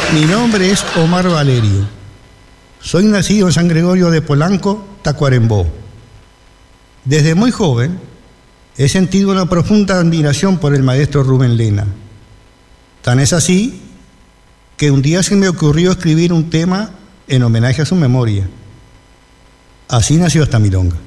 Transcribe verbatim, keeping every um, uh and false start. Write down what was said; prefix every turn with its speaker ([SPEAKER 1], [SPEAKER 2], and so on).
[SPEAKER 1] Mi nombre es Omar Valerio. Soy nacido en San Gregorio de Polanco, Tacuarembó. Desde muy joven he sentido una profunda admiración por el maestro Rubén Lena. Tan es así que un día se me ocurrió escribir un tema en homenaje a su memoria. Así nació esta milonga.